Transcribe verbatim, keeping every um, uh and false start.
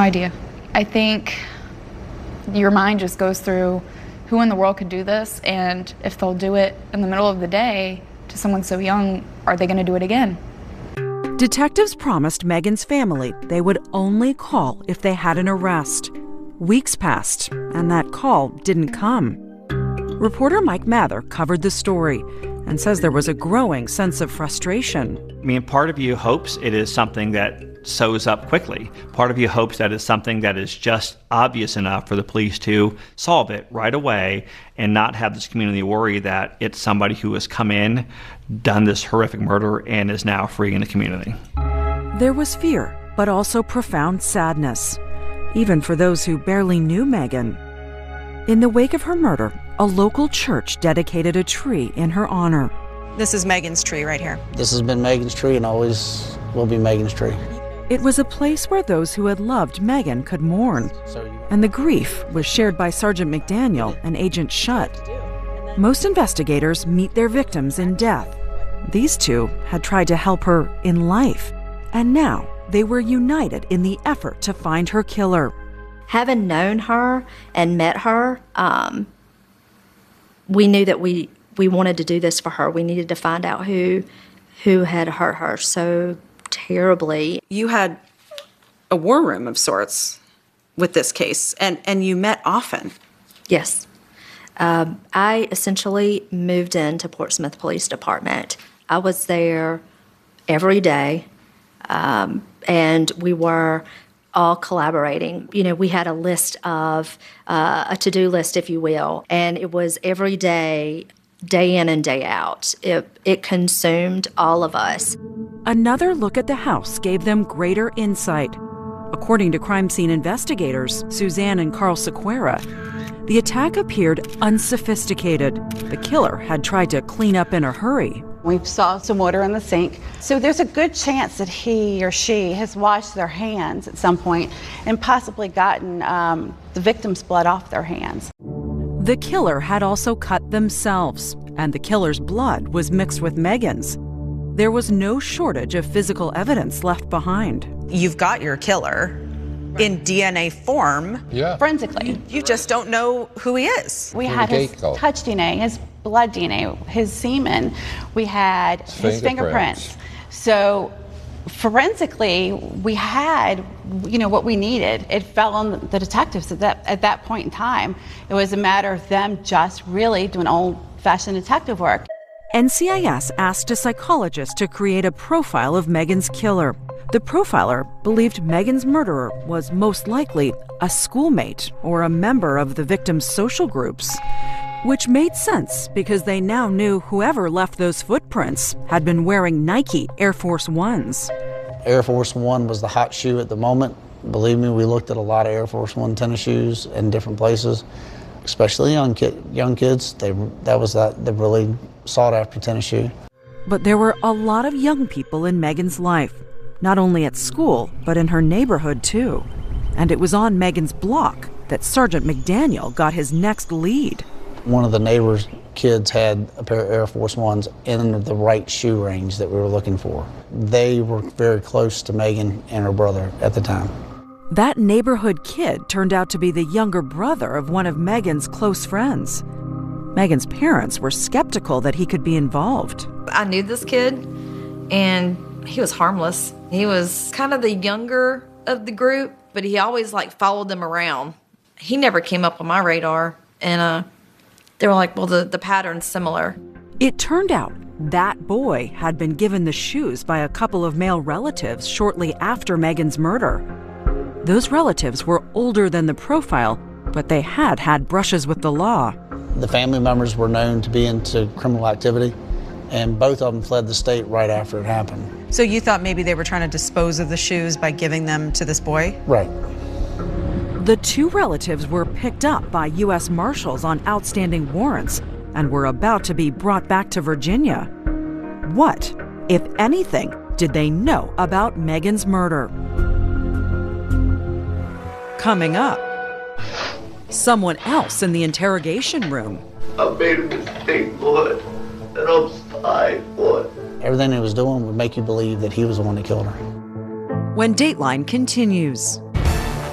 idea. I think your mind just goes through who in the world could do this, and if they'll do it in the middle of the day to someone so young, are they going to do it again? Detectives promised Megan's family they would only call if they had an arrest. Weeks passed, and that call didn't come. Reporter Mike Mather covered the story and says there was a growing sense of frustration. I mean, part of you hopes it is something that sews up quickly. Part of you hopes that it's something that is just obvious enough for the police to solve it right away and not have this community worry that it's somebody who has come in, done this horrific murder, and is now free in the community. There was fear, but also profound sadness, even for those who barely knew Megan. In the wake of her murder, a local church dedicated a tree in her honor. This is Megan's tree right here. This has been Megan's tree and always will be Megan's tree. It was a place where those who had loved Megan could mourn, and the grief was shared by Sergeant McDaniel and Agent Shutt. Most investigators meet their victims in death. These two had tried to help her in life, and now they were united in the effort to find her killer. Having known her and met her, um, we knew that we, we wanted to do this for her. We needed to find out who who had hurt her so terribly. You had a war room of sorts with this case, and, and you met often. Yes. Um, I essentially moved into Portsmouth Police Department. I was there every day, um, and we were all collaborating. You know, we had a list of, uh, a to-do list, if you will, and it was every day, day in and day out. It, it consumed all of us. Another look at the house gave them greater insight. According to crime scene investigators, Suzanne and Carl Sequeira, the attack appeared unsophisticated. The killer had tried to clean up in a hurry. We saw some water in the sink, so there's a good chance that he or she has washed their hands at some point and possibly gotten um, the victim's blood off their hands. The killer had also cut themselves, and the killer's blood was mixed with Megan's. There was no shortage of physical evidence left behind. You've got your killer in D N A form. Yeah. Forensically. You, you just don't know who he is. We had his touch D N A, his blood D N A, his semen. We had his, his fingerprints. fingerprints. So forensically, we had, you know, what we needed. It fell on the detectives at that, at that point in time. It was a matter of them just really doing old-fashioned detective work. N C I S asked a psychologist to create a profile of Megan's killer. The profiler believed Megan's murderer was most likely a schoolmate or a member of the victim's social groups, which made sense because they now knew whoever left those footprints had been wearing Nike Air Force Ones. Air Force One was the hot shoe at the moment. Believe me, we looked at a lot of Air Force One tennis shoes in different places, especially young kid, young kids. They that was that the really sought after tennis shoe. But there were a lot of young people in Megan's life, not only at school, but in her neighborhood too. And it was on Megan's block that Sergeant McDaniel got his next lead. One of the neighbors' kids had a pair of Air Force Ones in the right shoe range that we were looking for. They were very close to Megan and her brother at the time. That neighborhood kid turned out to be the younger brother of one of Megan's close friends. Megan's parents were skeptical that he could be involved. I knew this kid, and he was harmless. He was kind of the younger of the group, but he always like followed them around. He never came up on my radar, and uh, they were like, well, the, the pattern's similar. It turned out that boy had been given the shoes by a couple of male relatives shortly after Megan's murder. Those relatives were older than the profile, but they had had brushes with the law. The family members were known to be into criminal activity, and both of them fled the state right after it happened. So you thought maybe they were trying to dispose of the shoes by giving them to this boy? Right. The two relatives were picked up by U S Marshals on outstanding warrants and were about to be brought back to Virginia. What, if anything, did they know about Megan's murder? Coming up, someone else in the interrogation room. I made a mistake, boy, and I'm sorry, boy. Everything he was doing would make you believe that he was the one that killed her. When Dateline continues.